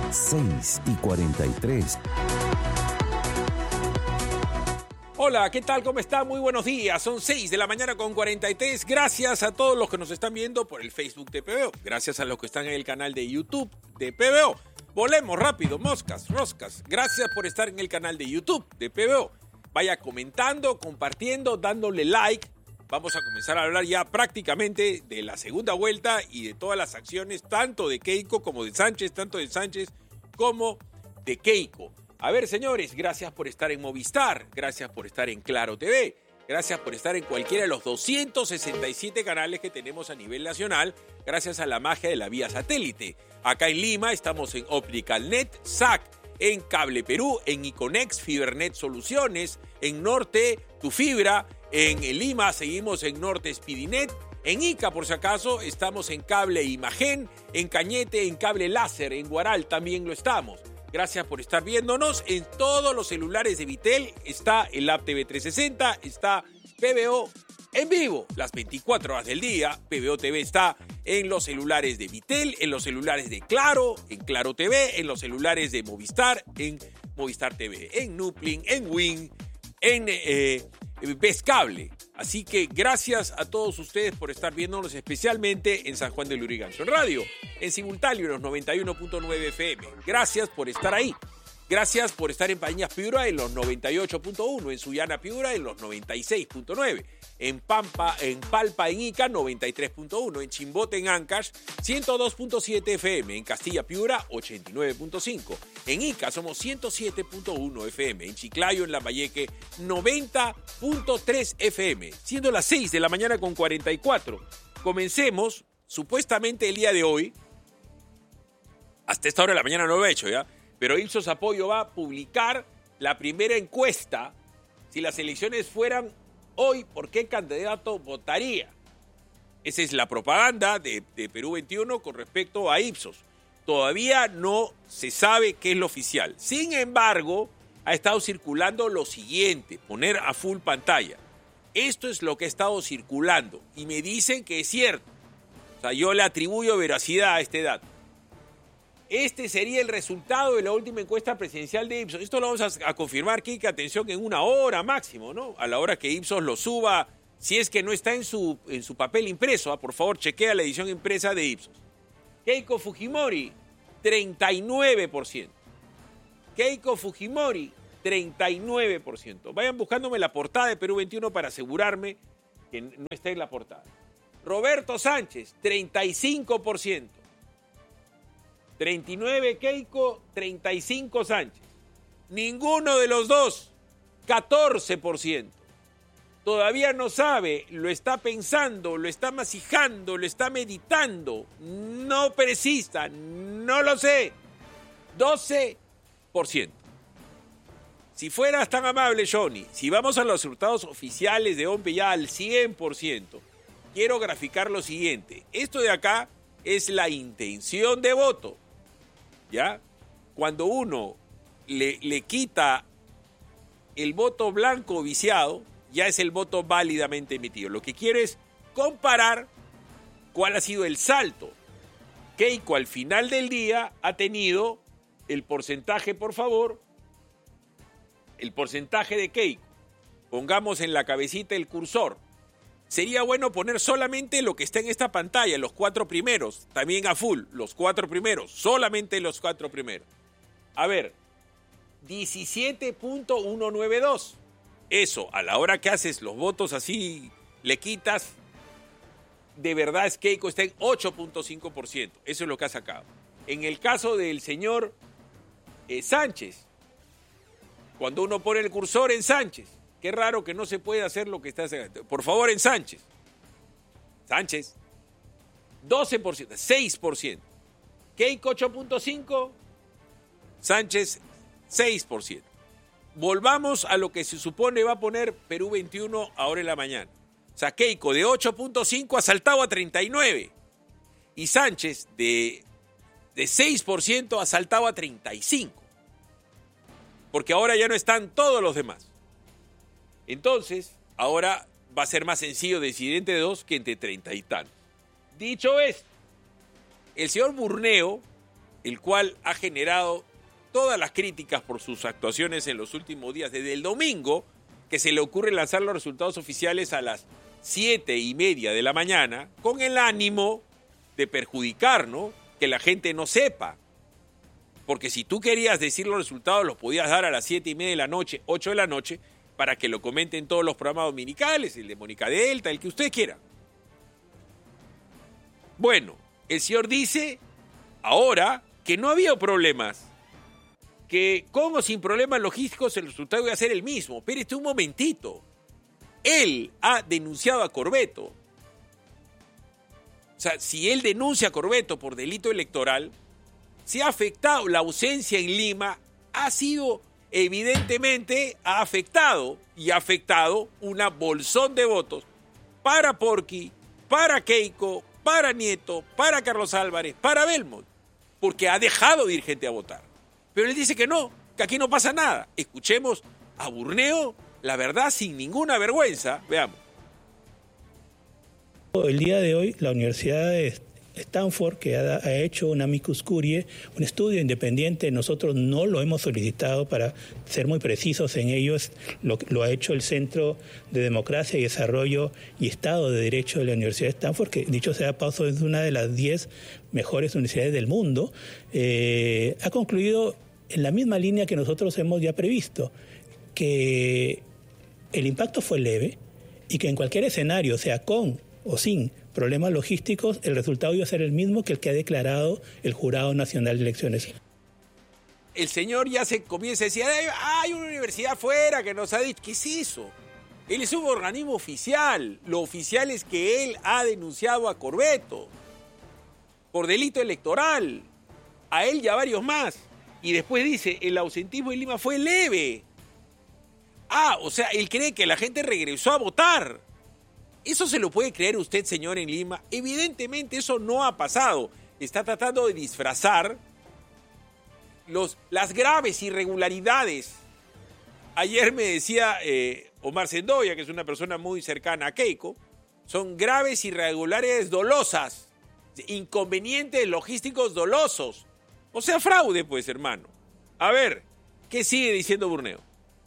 6:43. Hola, ¿qué tal? ¿Cómo está? Muy buenos días. Son 6 de la mañana con 43. Gracias a todos los que nos están viendo por el Facebook de PBO. Gracias a los que están en el canal de YouTube de PBO. Volemos rápido, moscas, roscas. Gracias por estar en el canal de YouTube de PBO. Vaya comentando, compartiendo, dándole like. Vamos a comenzar a hablar ya prácticamente de la segunda vuelta y de todas las acciones, tanto de Keiko como de Sánchez, tanto de Sánchez como de Keiko. A ver, señores, gracias por estar en Movistar, gracias por estar en Claro TV, gracias por estar en cualquiera de los 267 canales que tenemos a nivel nacional, gracias a la magia de la vía satélite. Acá en Lima estamos en OpticalNet, SAC, en Cable Perú, en Iconex, Fibernet Soluciones, en Norte, Tu Fibra, en Lima seguimos en Norte Speedinet, en Ica, por si acaso, estamos en Cable Imagen, en Cañete, en Cable Láser, en Guaral también lo estamos. Gracias por estar viéndonos. En todos los celulares de Vitel está el app TV 360, está PBO en vivo las 24 horas del día. PBO TV está en los celulares de Vitel, en los celulares de Claro, en Claro TV, en los celulares de Movistar, en Movistar TV, en Nuplink, en Win, en Best Cable. Así que gracias a todos ustedes por estar viéndonos, especialmente en San Juan de Lurigancho en radio, en simultáneo en los 91.9 FM. Gracias por estar ahí. Gracias por estar en Pañas Piura en los 98.1, en Sullana Piura en los 96.9, en Pampa, en Palpa, en Ica 93.1, en Chimbote, en Ancash 102.7 FM, en Castilla Piura 89.5, en Ica somos 107.1 FM, en Chiclayo, en Lambayeque 90.3 FM, siendo las 6 de la mañana con 44. Comencemos, supuestamente el día de hoy, hasta esta hora de la mañana no lo he hecho ya, pero Ipsos Apoyo va a publicar la primera encuesta. Si las elecciones fueran hoy, ¿por qué candidato votaría? Esa es la propaganda de Perú 21 con respecto a Ipsos. Todavía no se sabe qué es lo oficial. Sin embargo, ha estado circulando lo siguiente, poner a full pantalla. Esto es lo que ha estado circulando y me dicen que es cierto. O sea, yo le atribuyo veracidad a este dato. Este sería el resultado de la última encuesta presidencial de Ipsos. Esto lo vamos a confirmar, Kike, atención, en una hora máximo, ¿no? A la hora que Ipsos lo suba, si es que no está en su papel impreso, por favor, chequea la edición impresa de Ipsos. Keiko Fujimori, 39%. Keiko Fujimori, 39%. Vayan buscándome la portada de Perú 21 para asegurarme que no está en la portada. Roberto Sánchez, 35%. 39 Keiko, 35 Sánchez. Ninguno de los dos, 14%. Todavía no sabe, lo está pensando, lo está masijando, lo está meditando. No precisa, no lo sé. 12%. Si fueras tan amable, Johnny, si vamos a los resultados oficiales de OMPE ya al 100%, quiero graficar lo siguiente. Esto de acá es la intención de voto. ¿Ya? Cuando uno le quita el voto blanco viciado, ya es el voto válidamente emitido. Lo que quiero es comparar cuál ha sido el salto. Keiko al final del día ha tenido el porcentaje, por favor, el porcentaje de Keiko. Pongamos en la cabecita el cursor. Sería bueno poner solamente lo que está en esta pantalla, los 4 primeros, también a full, los 4 primeros, solamente los 4 primeros. A ver, 17.192. Eso, a la hora que haces los votos así, le quitas, de verdad es que Keiko está en 8.5%. Eso es lo que ha sacado. En el caso del señor Sánchez, cuando uno pone el cursor en Sánchez, qué raro que no se puede hacer lo que está haciendo. Por favor, en Sánchez. Sánchez. 12%, 6%. Keiko 8.5%. Sánchez 6%. Volvamos a lo que se supone va a poner Perú 21 ahora en la mañana. O sea, Keiko de 8.5 ha saltado a 39. Y Sánchez de 6% ha saltado a 35. Porque ahora ya no están todos los demás. Entonces, ahora va a ser más sencillo decidir entre 2 que entre 30 y tantos. Dicho esto, el señor Burneo el cual ha generado todas las críticas por sus actuaciones en los últimos días, desde el domingo, que se le ocurre lanzar los resultados oficiales a las 7:30 de la mañana, con el ánimo de perjudicar, ¿no? Que la gente no sepa. Porque si tú querías decir los resultados, los podías dar a las 7:30 de la noche, 8 de la noche, para que lo comenten todos los programas dominicales, el de Mónica Delta, el que usted quiera. Bueno, el señor dice ahora que no había problemas, que con o sin problemas logísticos el resultado iba a ser el mismo. Espérate un momentito. Él ha denunciado a Corbeto. O sea, si él denuncia a Corbeto por delito electoral, se ha afectado, la ausencia en Lima ha sido, evidentemente, ha afectado una bolsón de votos para Porky, para Keiko, para Nieto, para Carlos Álvarez, para Belmont, porque ha dejado de ir gente a votar. Pero él dice que no, que aquí no pasa nada. Escuchemos a Burneo, la verdad, sin ninguna vergüenza. Veamos. El día de hoy, la Universidad de Stanford, que ha hecho un amicus curiae, un estudio independiente, nosotros no lo hemos solicitado, para ser muy precisos en ello, lo ha hecho el Centro de Democracia y Desarrollo y Estado de Derecho de la Universidad de Stanford, que dicho sea de paso es una de las 10 mejores universidades del mundo, ha concluido en la misma línea que nosotros hemos ya previsto, que el impacto fue leve y que en cualquier escenario, sea con o sin problemas logísticos, el resultado iba a ser el mismo que el que ha declarado el Jurado Nacional de Elecciones. El señor ya se comienza a decir, hay una universidad afuera que nos ha dicho, ¿qué es eso? Él es un organismo oficial. Lo oficial es que él ha denunciado a Corbeto por delito electoral, a él y a varios más. Y después dice, el ausentismo en Lima fue leve. O sea, él cree que la gente regresó a votar. ¿Eso se lo puede creer usted, señor, en Lima? Evidentemente eso no ha pasado. Está tratando de disfrazar las graves irregularidades. Ayer me decía Omar Sendoya, que es una persona muy cercana a Keiko, son graves irregularidades dolosas, inconvenientes logísticos dolosos. O sea, fraude, pues, hermano. A ver, ¿qué sigue diciendo Burneo?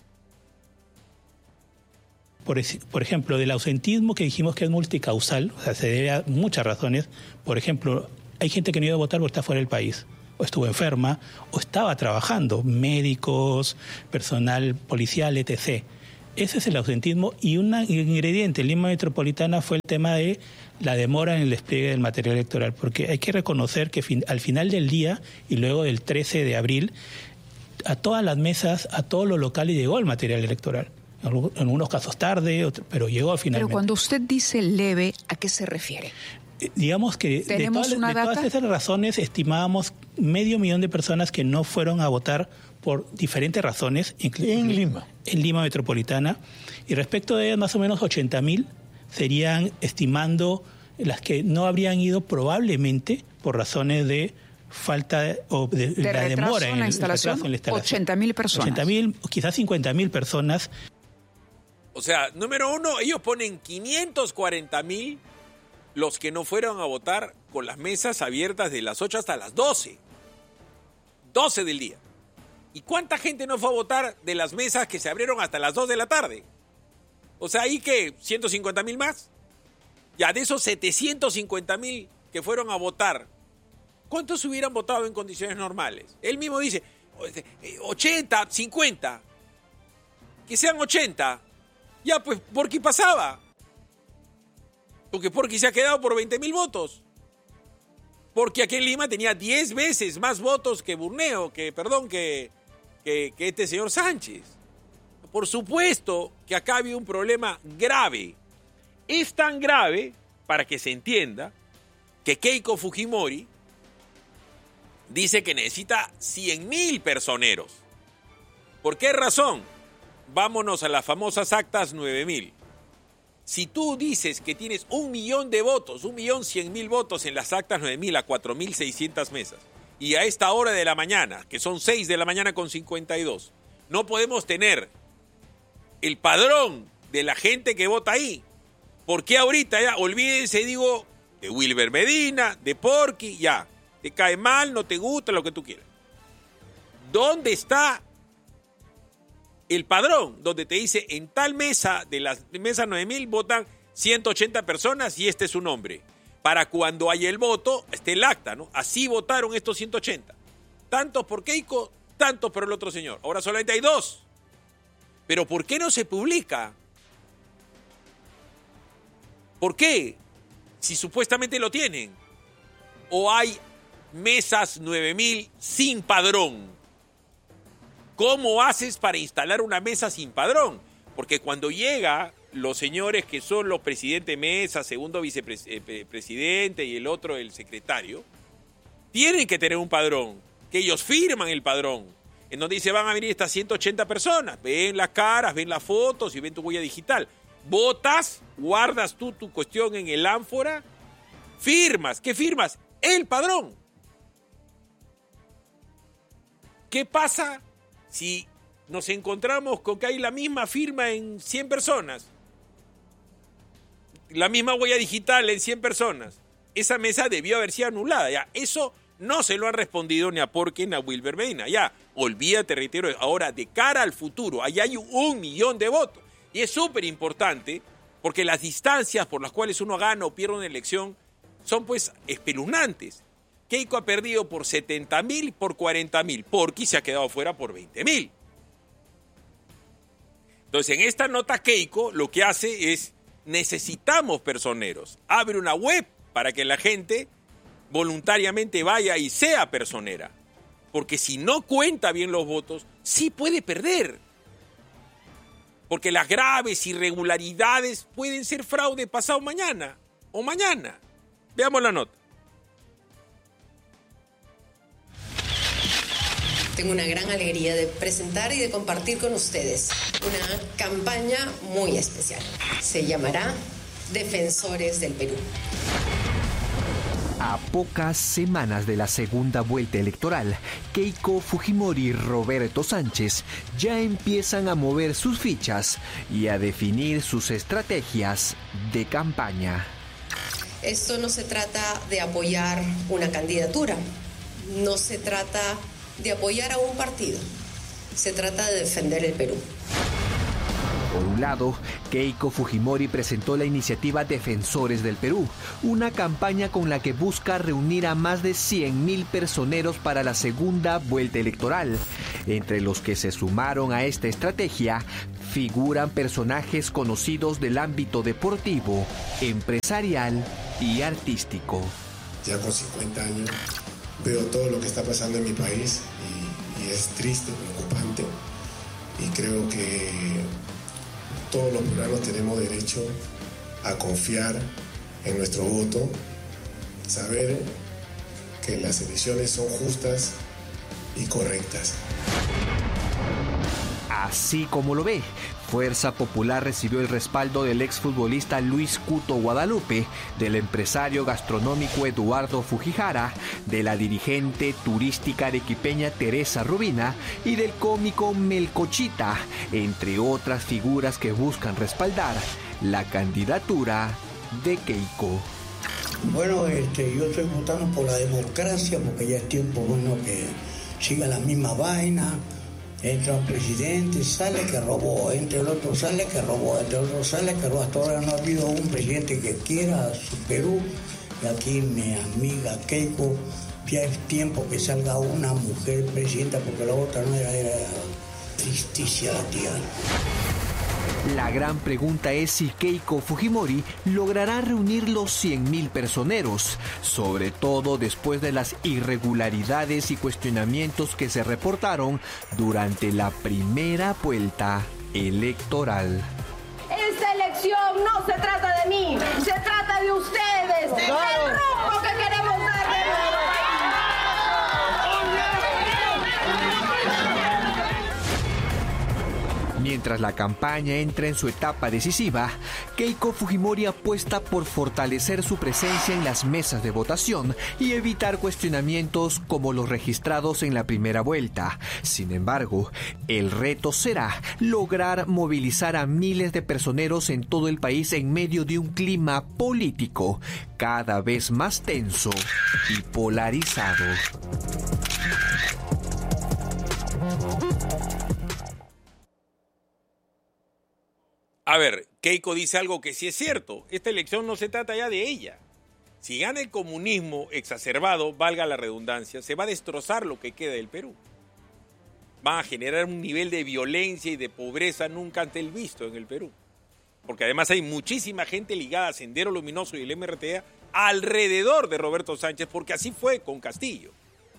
Por ejemplo, del ausentismo, que dijimos que es multicausal, o sea, se debe a muchas razones. Por ejemplo, hay gente que no iba a votar porque está fuera del país, o estuvo enferma, o estaba trabajando, médicos, personal policial, etc. Ese es el ausentismo, y un ingrediente en Lima Metropolitana fue el tema de la demora en el despliegue del material electoral, porque hay que reconocer que al final del día, y luego del 13 de abril, a todas las mesas, a todos los locales llegó el material electoral. En algunos casos tarde, pero llegó finalmente. Pero cuando usted dice leve, ¿a qué se refiere? Digamos que de todas esas razones estimábamos 500,000 de personas que no fueron a votar por diferentes razones. En Lima. En Lima Metropolitana. Y respecto de ellas, más o menos 80,000 serían, estimando, las que no habrían ido probablemente por razones de falta o de la demora en la instalación. 80,000 personas. 80,000, quizás 50,000 personas. O sea, número uno, ellos ponen 540,000 los que no fueron a votar con las mesas abiertas de las 8 hasta las 12. 12 del día. ¿Y cuánta gente no fue a votar de las mesas que se abrieron hasta las 2 de la tarde? O sea, ¿ahí qué? ¿150,000 más? Ya, de esos 750,000 que fueron a votar, ¿cuántos hubieran votado en condiciones normales? Él mismo dice, 80, 50. Que sean 80. Ya, pues, Porky pasaba. Porque Porky se ha quedado por 20,000 votos. Porque aquí en Lima tenía 10 veces más votos que Burneo, que este señor Sánchez. Por supuesto que acá había un problema grave. Es tan grave, para que se entienda, que Keiko Fujimori dice que necesita 100,000 personeros. ¿Por qué razón? Vámonos a las famosas actas 9,000. Si tú dices que tienes 1,000,000 de votos, 1,100,000 votos en las actas 9,000 a 4,600 mesas, y a esta hora de la mañana, que son 6 de la mañana con 52, no podemos tener el padrón de la gente que vota ahí. ¿Por qué ahorita ya? Olvídense, digo, de Wilber Medina, de Porky, ya. te cae mal, no te gusta, lo que tú quieras. ¿Dónde está el padrón? Donde te dice, en tal mesa, de las mesas 9.000, votan 180 personas y este es su nombre. Para cuando haya el voto, esté el acta, ¿no? Así votaron estos 180. Tantos por Keiko, tantos por el otro señor. Ahora solamente hay 2. Pero ¿por qué no se publica? ¿Por qué? Si supuestamente lo tienen. O hay mesas 9.000 sin padrón. ¿Cómo haces para instalar una mesa sin padrón? Porque cuando llega los señores que son los presidentes de mesa, segundo vicepresidente y el otro el secretario, tienen que tener un padrón, que ellos firman el padrón, en donde dice van a venir estas 180 personas, ven las caras, ven las fotos y ven tu huella digital. Votas, guardas tú tu cuestión en el ánfora, firmas. ¿Qué firmas? El padrón. ¿Qué pasa si nos encontramos con que hay la misma firma en 100 personas? La misma huella digital en 100 personas. Esa mesa debió haber sido anulada. Ya, eso no se lo han respondido ni a Porqui ni a Wilber Medina. Ya, olvídate, reitero, ahora de cara al futuro, allá hay 1 millón de votos. Y es súper importante porque las distancias por las cuales uno gana o pierde una elección son pues espeluznantes. Keiko ha perdido por 70.000 y por 40.000. Porqui se ha quedado fuera por 20.000. Entonces, en esta nota Keiko lo que hace es, necesitamos personeros. Abre una web para que la gente voluntariamente vaya y sea personera. Porque si no cuenta bien los votos, sí puede perder. Porque las graves irregularidades pueden ser fraude pasado mañana o mañana. Veamos la nota. Tengo una gran alegría de presentar y de compartir con ustedes una campaña muy especial. Se llamará Defensores del Perú. A pocas semanas de la segunda vuelta electoral, Keiko Fujimori y Roberto Sánchez ya empiezan a mover sus fichas y a definir sus estrategias de campaña. Esto no se trata de apoyar una candidatura, no se trata de apoyar a un partido, se trata de defender el Perú. Por un lado, Keiko Fujimori presentó la iniciativa Defensores del Perú, una campaña con la que busca reunir a más de 100.000 personeros para la segunda vuelta electoral. Entre los que se sumaron a esta estrategia figuran personajes conocidos del ámbito deportivo, empresarial y artístico. Ya con 50 años veo todo lo que está pasando en mi país y es triste, preocupante, y creo que todos los peruanos tenemos derecho a confiar en nuestro voto, saber que las elecciones son justas y correctas. Así como lo ve, Fuerza Popular recibió el respaldo del exfutbolista Luis Cuto Guadalupe, del empresario gastronómico Eduardo Fujihara, de la dirigente turística arequipeña Teresa Rubina y del cómico Melcochita, entre otras figuras que buscan respaldar la candidatura de Keiko. Bueno, yo estoy votando por la democracia porque ya es tiempo bueno que siga la misma vaina. Entra un presidente, sale que robó, entre el otro sale que robó, entre el otro sale que robó. Hasta ahora no ha habido un presidente que quiera su Perú. Y aquí mi amiga Keiko, ya es tiempo que salga una mujer presidenta porque la otra no era tristísima la tía. La gran pregunta es si Keiko Fujimori logrará reunir los 100.000 personeros, sobre todo después de las irregularidades y cuestionamientos que se reportaron durante la primera vuelta electoral. Esta elección no se trata de mí, se trata de ustedes, del rumbo que queremos darle. Mientras la campaña entra en su etapa decisiva, Keiko Fujimori apuesta por fortalecer su presencia en las mesas de votación y evitar cuestionamientos como los registrados en la primera vuelta. Sin embargo, el reto será lograr movilizar a miles de personeros en todo el país en medio de un clima político cada vez más tenso y polarizado. A ver, Keiko dice algo que sí es cierto. Esta elección no se trata ya de ella. Si gana el comunismo exacerbado, valga la redundancia, se va a destrozar lo que queda del Perú. Van a generar un nivel de violencia y de pobreza nunca antes visto en el Perú. Porque además hay muchísima gente ligada a Sendero Luminoso y el MRTA alrededor de Roberto Sánchez, porque así fue con Castillo.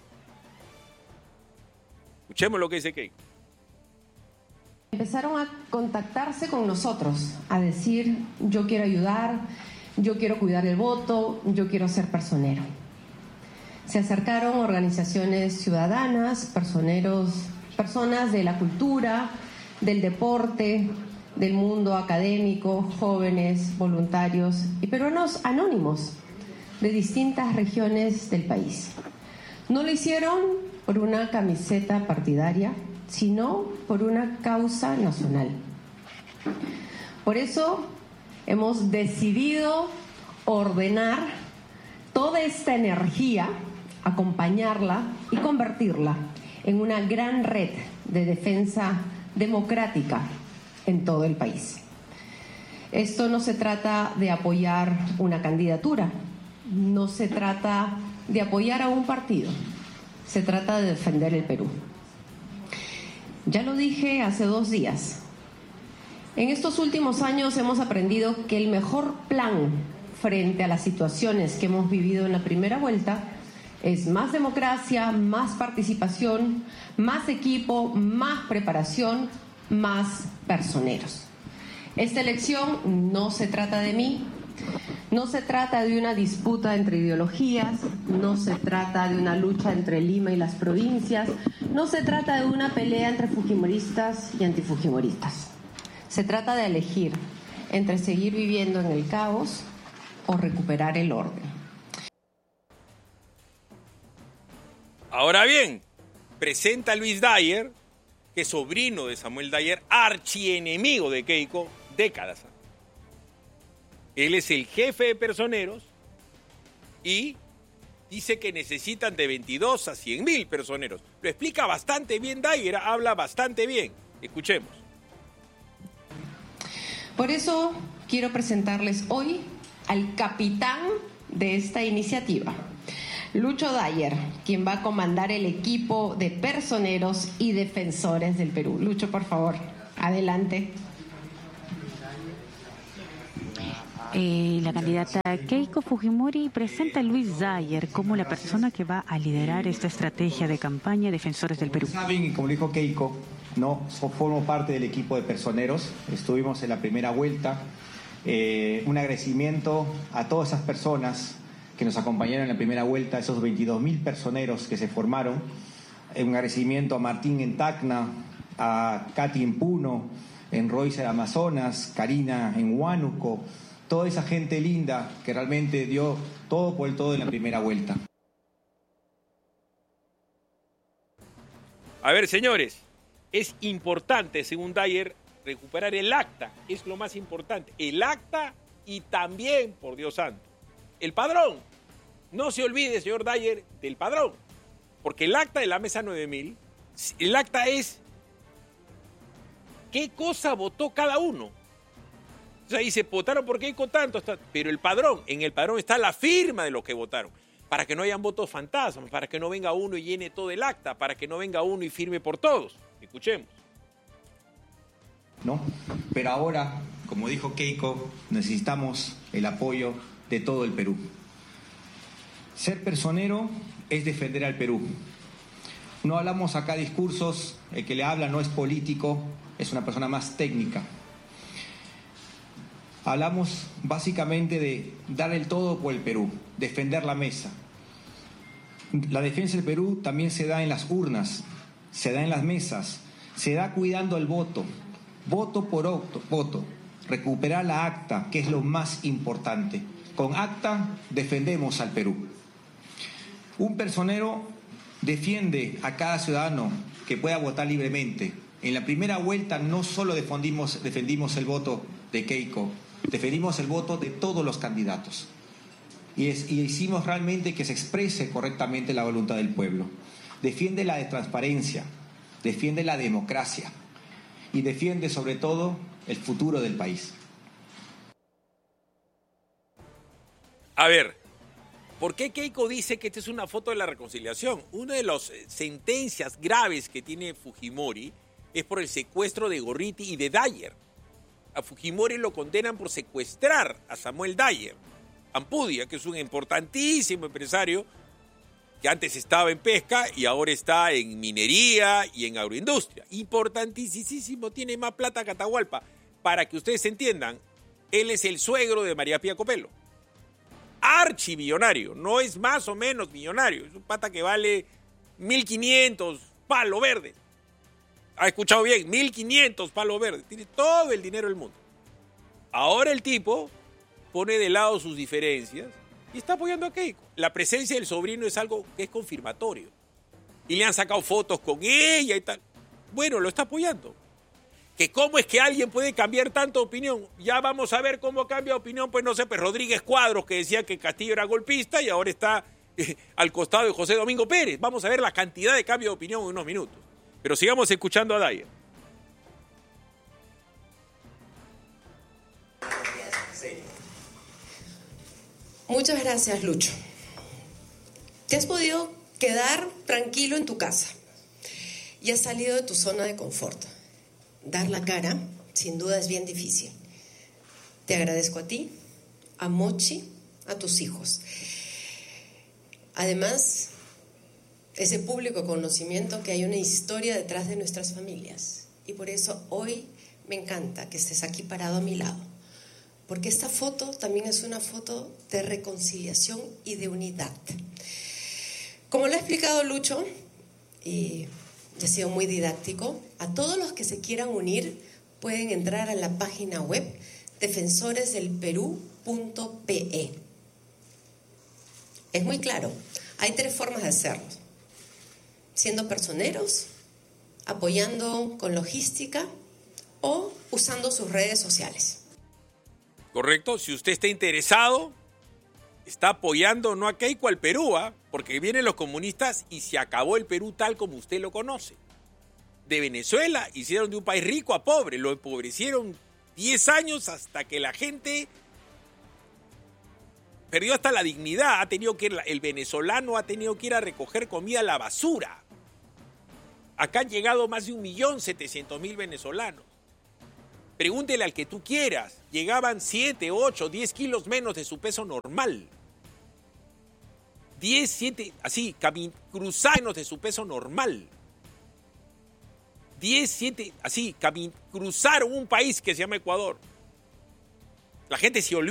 Escuchemos lo que dice Keiko. Empezaron a contactarse con nosotros, a decir, yo quiero ayudar, yo quiero cuidar el voto, yo quiero ser personero. Se acercaron organizaciones ciudadanas, personas de la cultura, del deporte, del mundo académico, jóvenes, voluntarios y peruanos anónimos de distintas regiones del país. No lo hicieron por una camiseta partidaria, sino por una causa nacional. Por eso hemos decidido ordenar toda esta energía, acompañarla y convertirla en una gran red de defensa democrática en todo el país. Esto no se trata de apoyar una candidatura, no se trata de apoyar a un partido, se trata de defender el Perú. Ya lo dije hace 2 días. En estos últimos años hemos aprendido que el mejor plan frente a las situaciones que hemos vivido en la primera vuelta es más democracia, más participación, más equipo, más preparación, más personeros. Esta elección no se trata de mí, no se trata de una disputa entre ideologías, no se trata de una lucha entre Lima y las provincias, no se trata de una pelea entre fujimoristas y antifujimoristas. Se trata de elegir entre seguir viviendo en el caos o recuperar el orden. Ahora bien, presenta a Luis Dyer, que es sobrino de Samuel Dyer, archienemigo de Keiko, décadas. Él es el jefe de personeros y dice que necesitan de 22 a 100.000 personeros. Lo explica bastante bien Dyer, habla bastante bien. Escuchemos. Por eso quiero presentarles hoy al capitán de esta iniciativa, Lucho Dyer, quien va a comandar el equipo de personeros y defensores del Perú. Lucho, por favor, adelante. La candidata Keiko Fujimori presenta a Luis Dyer como la persona que va a liderar esta estrategia de campaña Defensores del Perú. Saben, y como dijo Keiko, no formo parte del equipo de personeros. Estuvimos en la primera vuelta. Un agradecimiento a todas esas personas que nos acompañaron en la primera vuelta, esos 22.000 personeros que se formaron. Un agradecimiento a Martín en Tacna, a Katy en Puno, en Royce Amazonas, Karina en Huánuco, toda esa gente linda que realmente dio todo por el todo en la primera vuelta. A ver, señores, es importante, según Dyer, recuperar el acta. Es lo más importante. El acta y también, por Dios santo, el padrón. No se olvide, señor Dyer, del padrón. Porque el acta de la mesa 9000, el acta es qué cosa votó cada uno. O sea, dice, votaron por Keiko tanto, pero el padrón, en el padrón está la firma de los que votaron, para que no hayan votos fantasmas, para que no venga uno y llene todo el acta, para que no venga uno y firme por todos. Escuchemos. ¿No? Pero ahora, como dijo Keiko, necesitamos el apoyo de todo el Perú. Ser personero es defender al Perú. No hablamos acá discursos, el que le habla no es político, es una persona más técnica. Hablamos básicamente de dar el todo por el Perú, defender la mesa. La defensa del Perú también se da en las urnas, se da en las mesas, se da cuidando el voto, voto por voto, recuperar la acta, que es lo más importante. Con acta defendemos al Perú. Un personero defiende a cada ciudadano que pueda votar libremente. En la primera vuelta no solo defendimos el voto de Keiko, defendimos el voto de todos los candidatos. Y hicimos realmente que se exprese correctamente la voluntad del pueblo. Defiende la transparencia, defiende la democracia y defiende sobre todo el futuro del país. A ver, ¿por qué Keiko dice que esta es una foto de la reconciliación? Una de las sentencias graves que tiene Fujimori es por el secuestro de Gorriti y de Dyer. A Fujimori lo condenan por secuestrar a Samuel Dyer Ampudia, que es un importantísimo empresario que antes estaba en pesca y ahora está en minería y en agroindustria. Importantísimo, tiene más plata que Atahualpa. Para que ustedes entiendan, él es el suegro de María Pía Copelo. Archimillonario, no es más o menos millonario. Es un pata que vale 1.500 palo verde. ¿Ha escuchado bien? 1.500 palo verde. Tiene todo el dinero del mundo. Ahora el tipo pone de lado sus diferencias y está apoyando a Keiko. La presencia del sobrino es algo que es confirmatorio. Y le han sacado fotos con ella y tal. Bueno, lo está apoyando. ¿Que cómo es que alguien puede cambiar tanta opinión? Ya vamos a ver cómo cambia opinión, pues no sé, pues Rodríguez Cuadros, que decía que Castillo era golpista y ahora está al costado de José Domingo Pérez. Vamos a ver la cantidad de cambio de opinión en unos minutos. Pero sigamos escuchando a Dyer. Muchas gracias, Lucho. Te has podido quedar tranquilo en tu casa y has salido de tu zona de confort. Dar la cara, sin duda, es bien difícil. Te agradezco a ti, a Mochi, a tus hijos. Además, ese público conocimiento que hay una historia detrás de nuestras familias. Y por eso hoy me encanta que estés aquí parado a mi lado. Porque esta foto también es una foto de reconciliación y de unidad. Como lo ha explicado Lucho, y ha sido muy didáctico, a todos los que se quieran unir pueden entrar a la página web defensoresdelperú.pe. Es muy claro, hay 3 formas de hacerlo. Siendo personeros, apoyando con logística o usando sus redes sociales. Correcto, si usted está interesado, está apoyando no a Keiko, al Perú, porque vienen los comunistas y se acabó el Perú tal como usted lo conoce. De Venezuela hicieron de un país rico a pobre, lo empobrecieron 10 años hasta que la gente perdió hasta la dignidad. Ha tenido que el venezolano ha tenido que ir a recoger comida a la basura. Acá han llegado más de 1.700.000 venezolanos. Pregúntele al que tú quieras. Llegaban 7, 8, 10 kilos menos de su peso normal. 10, 7, así, cruzaron de su peso normal. 10, 7, así, cruzaron un país que se llama Ecuador. La gente se olvida.